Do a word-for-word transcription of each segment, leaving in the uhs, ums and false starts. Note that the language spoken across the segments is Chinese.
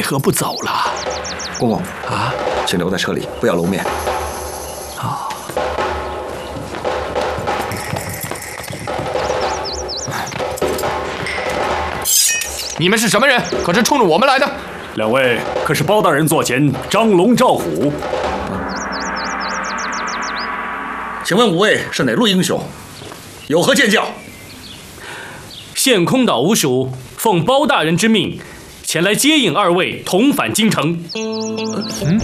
何不走了？ 公公啊， 请留在车里，不要露面。 啊。你们是什么人？可是冲着我们来的？ 两位可是包大人座前张龙赵虎？ 请问五位是哪路英雄？有何见教？ 现空岛五署奉包大人之命，前来接引二位同返京城。 嗯，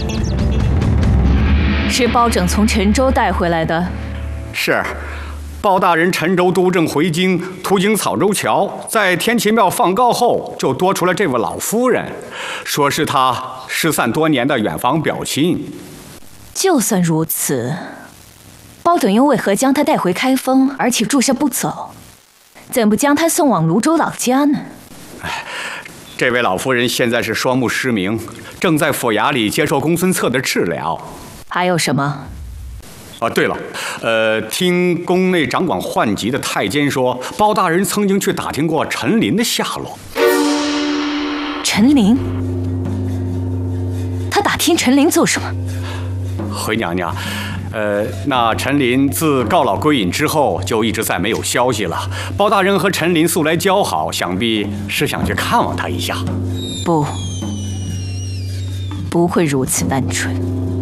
是包拯从陈州带回来的。 是。包大人陈州督政回京，途经草州桥，在天齐庙放告后，就多出了这位老夫人，说是他失散多年的远房表亲。 就算如此，包拯又为何将他带回开封，而且住下不走？怎不将他送往泸州老家呢？ 哎，这位老夫人现在是双目失明，正在府衙里接受公孙策的治疗。 还有什么？ 啊，对了，呃，听宫内掌管宦籍的太监说，包大人曾经去打听过陈琳的下落。 陈琳？他打听陈琳做什么？ 回娘娘，呃，那陈琳自告老归隐之后，就一直再没有消息了。包大人和陈琳素来交好，想必是想去看望她一下。 不，不会如此单纯。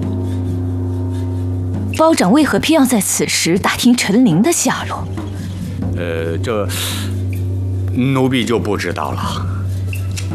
包拯为何偏要在此时打听陈琳的下落？ 呃，这奴婢就不知道了。